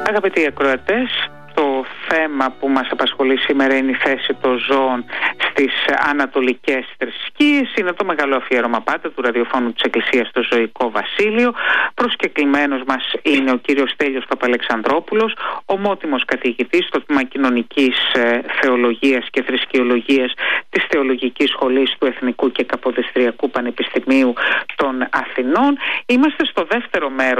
Αγαπητοί ακροατές, το θέμα που μας απασχολεί σήμερα είναι η θέση των ζώων στις ανατολικές θρησκείες. Είναι το μεγάλο αφιέρωμα πάντα του ραδιοφώνου της Εκκλησίας στο Ζωικό Βασίλειο. Προσκεκλημένος μας είναι ο κύριος Στέλιος Παπαλεξανδρόπουλος, ομότιμος καθηγητής στο τμήμα Κοινωνικής Θεολογίας και Θρησκεολογίας της Θεολογικής Σχολής του Εθνικού και Καποδιστριακού Πανεπιστημίου των Αθηνών. Είμαστε στο δεύτερο μέρος